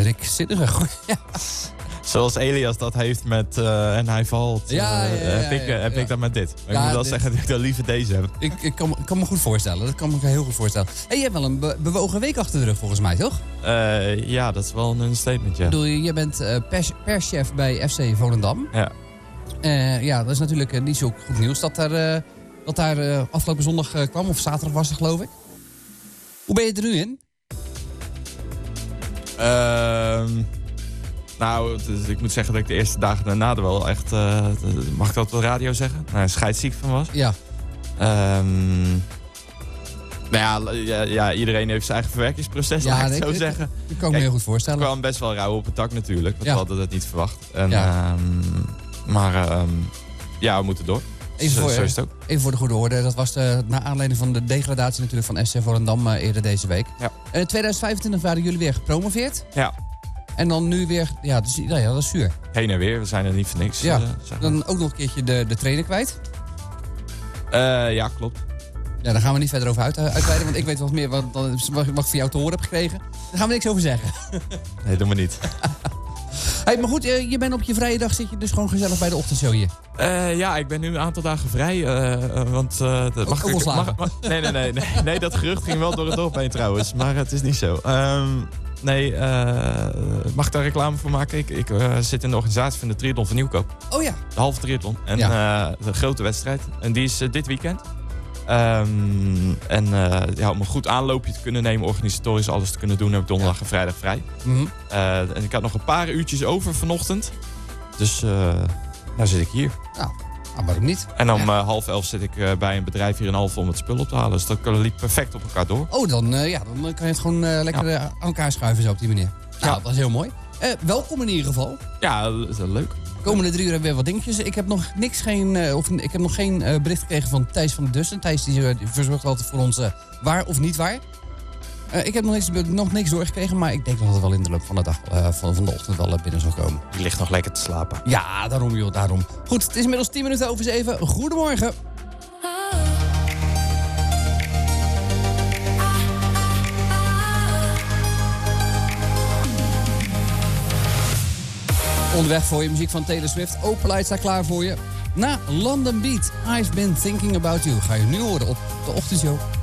Rick Zinnerig. Ja. Zoals Elias dat heeft met en hij valt. Heb ik dat met dit. Maar ik moet wel zeggen dat ik dat liever deze heb. Ik kan me goed voorstellen. Dat kan me heel goed voorstellen. Hey, je hebt wel een bewogen week achter de rug volgens mij, toch? Ja, dat is wel een statement, ja. Ik bedoel, je bent perschef bij FC Volendam. Ja. Dat is natuurlijk niet zo goed nieuws dat daar afgelopen zondag kwam. Of zaterdag was het, geloof ik. Hoe ben je er nu in? Nou, dus ik moet zeggen dat ik de eerste dagen daarna er wel echt... mag ik dat op de radio zeggen? Scheidsziek van was. Ja. Iedereen heeft zijn eigen verwerkingsproces, laat ik het zo zeggen. Dat kan ik me heel goed voorstellen. Ik kwam best wel rauw op het dak natuurlijk, want we hadden dat niet verwacht. We moeten door. Zo is het ook. Even voor de goede orde, dat was naar aanleiding van de degradatie natuurlijk van SC Volendam eerder deze week. Ja. In 2025 waren jullie weer gepromoveerd. Ja. En dan nu weer, dat is zuur. Heen en weer, we zijn er niet voor niks. Ja, dan ook nog een keertje de trainer kwijt. Ja, klopt. Ja, daar gaan we niet verder over uitweiden, want ik weet wat meer wat ik van jou te horen heb gekregen. Daar gaan we niks over zeggen. Nee, doe maar niet. Hey, maar goed, je bent op je vrije dag, zit je dus gewoon gezellig bij de ochtendshow hier. Ja, ik ben nu een aantal dagen vrij. Nee, dat gerucht ging wel door het dorp heen trouwens. Maar het is niet zo. Mag ik daar reclame voor maken? Ik zit in de organisatie van de triathlon van Nieuwkoop. Oh ja. De halve triathlon. En de grote wedstrijd. En die is dit weekend. Om een goed aanloopje te kunnen nemen, organisatorisch alles te kunnen doen, heb ik donderdag en vrijdag vrij. Mm-hmm. En ik had nog een paar uurtjes over vanochtend. Dus nou zit ik hier. Nou, waarom niet? En om 10:30 zit ik bij een bedrijf hier in Alphen om het spul op te halen. Dus dat liep perfect op elkaar door. Oh, dan kan je het gewoon lekker aan elkaar schuiven zo op die manier. Nou, dat is heel mooi. Welkom in ieder geval. Ja, dat is leuk. De komende 3 uur hebben we weer wat dingetjes. Ik heb nog geen bericht gekregen van Thijs van der Dussen. Thijs die verzorgt altijd voor ons waar of niet waar. Ik heb nog niks doorgekregen, maar ik denk dat het wel in de loop van de dag van de ochtend wel binnen zal komen. Die ligt nog lekker te slapen. Ja, daarom joh, daarom. Goed, het is inmiddels 10 minuten over 7. Goedemorgen. Onderweg voor je muziek van Taylor Swift. Open Light staat klaar voor je. Na London Beat, I've Been Thinking About You. Ga je nu horen op de ochtendshow.